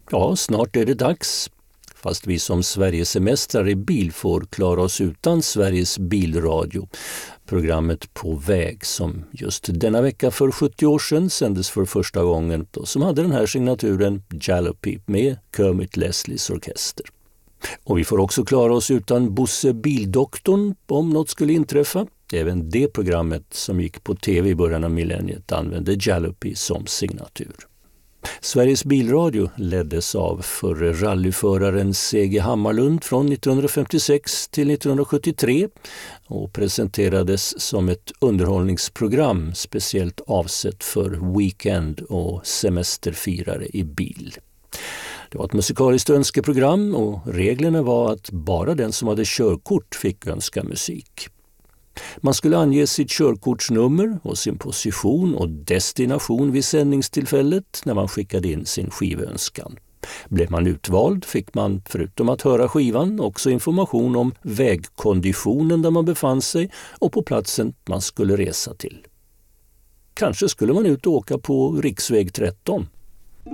Ja, snart är det dags. Fast vi som Sverigesemestrar i bil får klara oss utan Sveriges bilradio. Programmet På väg som just denna vecka för 70 år sedan sändes för första gången och som hade den här signaturen Jalopy med Kermit Leslies orkester. Och vi får också klara oss utan Bosse Bildoktorn om något skulle inträffa. Även det programmet som gick på tv i början av millenniet använde Jalopy som signatur. Sveriges bilradio leddes av förre rallyföraren C.G. Hammarlund från 1956 till 1973 och presenterades som ett underhållningsprogram speciellt avsett för weekend- och semesterfirare i bil. Det var ett musikaliskt önskeprogram och reglerna var att bara den som hade körkort fick önska musik. Man skulle ange sitt körkortsnummer och sin position och destination vid sändningstillfället när man skickade in sin skivönskan. Blev man utvald fick man, förutom att höra skivan, också information om vägkonditionen där man befann sig och på platsen man skulle resa till. Kanske skulle man ut och åka på riksväg 13.